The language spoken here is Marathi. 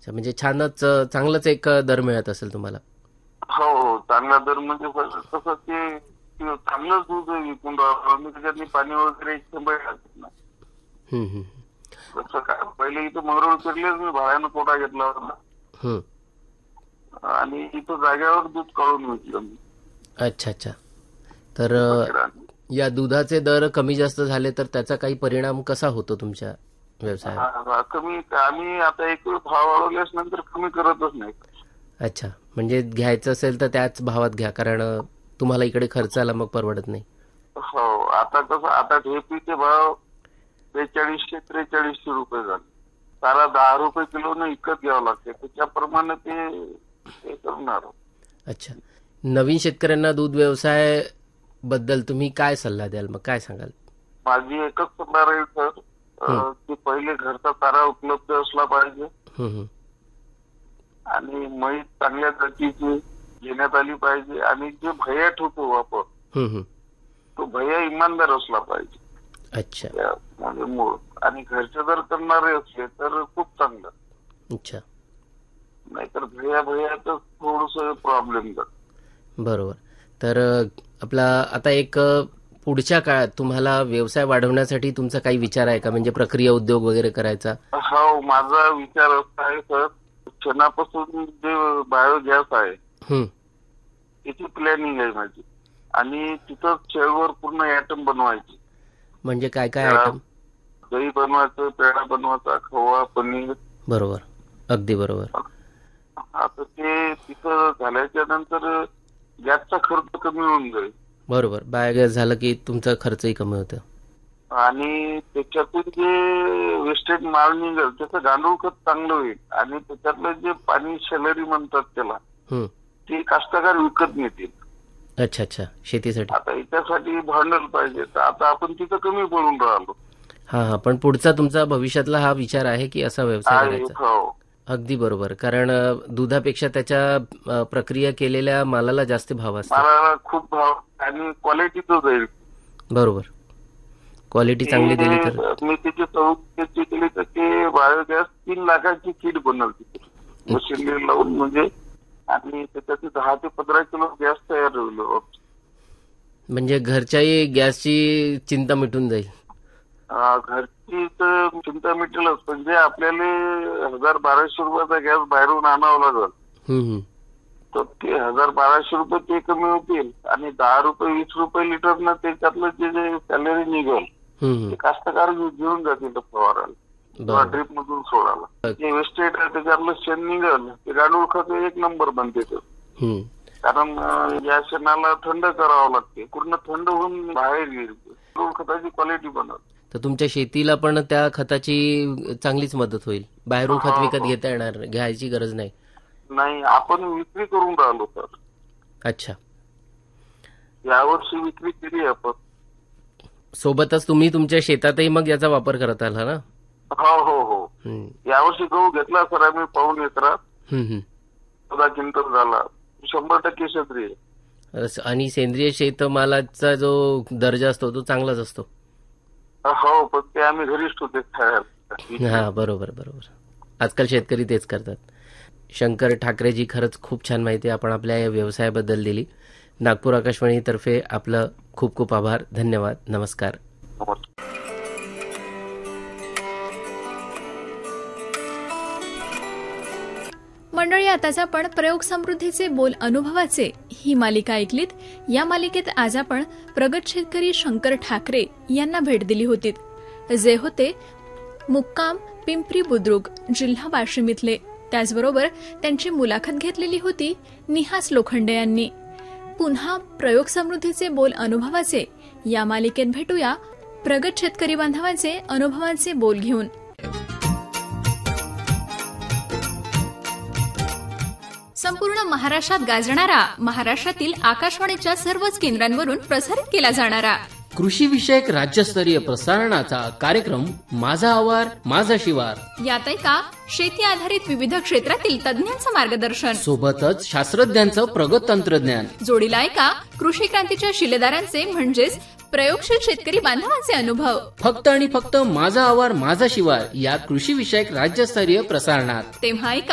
म्हणजे छानच चांगलाच एक दर मिळत असेल तुम्हाला. हो हो, चांगला दर म्हणजे कसं ते चांगलंच दूध विकून राहिलो मी. त्याच्यातनी पाणी वगैरे शंभर टाकत ना. हम्म, हम्म, कसं काय पहिले इथं मंगरुळ फिरलेच मी भाड्यानं कोटा घेतला होता हम्म. आणि इथं जाग्यावर दूध काढून विकलं मी. अच्छा अच्छा. तर पकडाने. या दुधाचे दर कमी जास्त झाले तर त्याचा काही परिणाम कसा होतो तुमच्या व्यवसायावर? कमी आम्ही आता एक भाव वाढवल्यास नंतर कमी करतच नाही. अच्छा, म्हणजे घ्यायचं असेल तर त्याच भावात घ्या, कारण तुम्हाला इकडे खर्चाला मग परवडत नाही. हो, आता कसं आता ढेपीचे भाव 4200-4300 रुपये झाले. सारा 10 रुपये किलो न विकत घ्यावं लागते. त्याच्याप्रमाणे ते करणार. अच्छा, नवीन शेतकऱ्यांना दूध व्यवसाय बद्दल तुम्ही काय सल्ला द्याल, मग काय सांगाल? माझी एकच सल्ला राहील सर, की पहिले घरचा चारा उपलब्ध असला पाहिजे हम्म, आणि म्हैस चांगल्या जातीची घेण्यात आली पाहिजे आणि जे भैया ठेवतो वापर हम्म. तो भैया इमानदार असला पाहिजे. अच्छा म्हणजे मूळ आणि घरचे जर करणारे असले तर खूप चांगलं. अच्छा, नाहीतर भैयाच थोडस प्रॉब्लेम जात. बरोबर. तर आपला आता एक पुढच्या काळात तुम्हाला व्यवसाय वाढवण्यासाठी तुमचा काही विचार आहे का, म्हणजे प्रक्रिया उद्योग वगैरे करायचा? हो, माझा विचार असा आहे सर, शेणापासून जे बायोगॅस आहे त्याची प्लॅनिंग आहे माझी आणि तिथं शेळवर पूर्ण ॲटम बनवायची. म्हणजे काय काय आयटम? दही बनवायचं, पेढा बनवायचा, खवा, पनीर. बरोबर, अगदी बरोबर. आता ते तिथं झाल्याच्या नंतर गॅसचा खर्च कमी होऊन जाईल. बरोबर, बायोगॅस झालं की तुमचा खर्चही कमी होतो आणि त्याच्यातून जे वेस्टेज माल निघेल त्याचं गांडूळ खत चांगलं होईल आणि त्याच्यातलं जे पाणी सॅलरी म्हणतात त्याला ते कास्तकार विकत नेतील. अच्छा अच्छा, शेतीसाठी. आता याच्यासाठी भांडवल पाहिजे, तर आता आपण तिथं कमी पडून राहिलो. हा, पण पुढचा तुमचा भविष्यातला हा विचार आहे की असा व्यवसाय करायचा? हो, अगदी बरोबर, कारण दुधापेक्षा त्याच्या प्रक्रिया केलेल्या मालाला जास्त भाव असतो. मालाला खूप भाव आणि क्वालिटीच जाईल. बरोबर, क्वालिटी चांगली दिली तर. मी त्याची चौकशी केली तर ते बायोगॅस 3 लाखाची किट बनवली तिथे मशीनरी लावून, म्हणजे आणि त्याच्यात 10 ते 15 किलो गॅस तयार होईल. म्हणजे घरच्याही गॅसची चिंता मिटून जाईल. घरची तर चिंता मिटेलच, पण जे आपल्याला 1000-1200 रुपयाचा गॅस बाहेरून आणावा लागल तर ते 1000-1200 रुपये ते कमी होतील आणि 10 रुपये 20 रुपये लिटर न त्याच्यातलं जे सॅलरी निघेल ते कास्तकार घेऊन जातील फवाराला, ड्रीप मधून सोडायला. जे वेस्टेज आहे त्याच्यातलं शेण निघेल ते गांडूळ खत एक नंबर बनते ते. कारण या शेणाला थंड करावं लागते, पूर्ण थंड होऊन बाहेर येईल गांडूळ खताची क्वालिटी बनत. तर तुमच्या शेतीला पण त्या खताची चांगलीच मदत होईल. बाहेरून खत विकत घ्यायची गरज नाही. नाही, आपण विक्री करून राहिलो सर. अच्छा, यावर्षी विक्री केली आपण. सोबतच तुम्ही तुमच्या शेतातही मग याचा वापर करत आला ना? हो हो हो, यावर्षी गहू घेतला सर आम्ही पाऊण एकरात. 14 क्विंटल झाला. 100% सेंद्रिय. आणि सेंद्रिय शेतमालाचा जो दर्जा असतो तो चांगलाच असतो. हो, पण ते आम्ही घरीच ठेवते खायला. हा, बरोबर बरोबर, आजकाल शेतकरी तेच करतात. शंकर ठाकरेजी, खरंच खूप छान माहिती आपण आपल्या या व्यवसायाबद्दल दिली. नागपूर आकाशवाणीतर्फे आपलं खूप खूप आभार. धन्यवाद. नमस्कार. मंडळी, आताच आपण प्रयोग समृद्धीचे बोल अनुभवाचे ही मालिका ऐकलीत. या मालिकेत आज आपण प्रगत शेतकरी शंकर ठाकरे यांना भेट दिली होती, जे होते मुक्काम पिंपरी बुद्रुक, जिल्हा वाशिम इथले. त्याचबरोबर त्यांची मुलाखत घेतलेली होती निहास लोखंडे यांनी. पुन्हा प्रयोग समृद्धीचे बोल अनुभवाचे या मालिकेत भेटूया प्रगत शेतकरी बांधवांचे अनुभवांचे बोल घेऊन. संपूर्ण महाराष्ट्रात गाजणारा, महाराष्ट्रातील आकाशवाणीच्या सर्वच केंद्रांवरून प्रसारित केला जाणारा कृषी विषयक राज्यस्तरीय प्रसारणाचा कार्यक्रम माझा आवार माझा शिवार. यात ऐका शेती आधारित विविध क्षेत्रातील तज्ञांचं मार्गदर्शन, सोबतच शास्त्रज्ञांचं प्रगत तंत्रज्ञान. जोडीला ऐका कृषी क्रांतीच्या शिलेदारांचे म्हणजेच प्रयोगशील शेतकरी बांधवांचे अनुभव. फक्त आणि फक्त माझा आवार माझा शिवार या कृषी विषयक राज्यस्तरीय प्रसारणात. तेव्हा ऐका